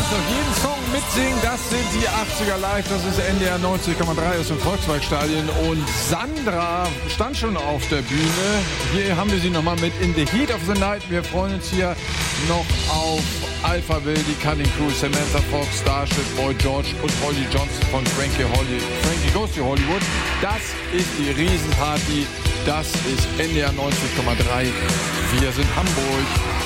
kannst noch jeden Song mitsingen. Das sind die 80er Live. Das ist NDR 90,3 aus dem Volkswagenstadion. Und Sandra stand schon auf der Bühne. Hier haben wir sie nochmal mit In the Heat of the Night. Wir freuen uns hier noch auf Alphaville, die Cutting Crew, Samantha Fox, Starship, Boy George und Holly Johnson von Frankie Goes to Hollywood. Das ist die Riesenparty. Das ist NDR 90,3. Wir sind Hamburg.